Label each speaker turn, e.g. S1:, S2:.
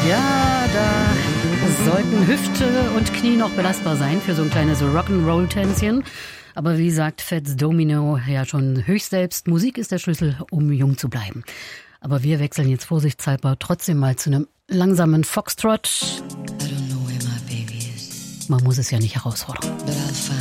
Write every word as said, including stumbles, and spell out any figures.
S1: Ja, da sollten Hüfte und Knie noch belastbar sein für so ein kleines Rock'n'Roll-Tänzchen. Aber wie sagt Fats Domino ja schon höchst selbst, Musik ist der Schlüssel, um jung zu bleiben. Aber wir wechseln jetzt vorsichtshalber trotzdem mal zu einem langsamen Foxtrot. Man muss es ja nicht herausfordern.